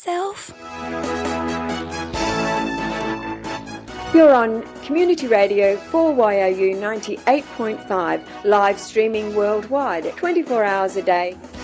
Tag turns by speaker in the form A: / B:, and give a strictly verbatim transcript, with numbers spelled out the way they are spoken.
A: Self.
B: You're on Community Radio four Y O U ninety-eight point five, live streaming worldwide, twenty-four hours a day,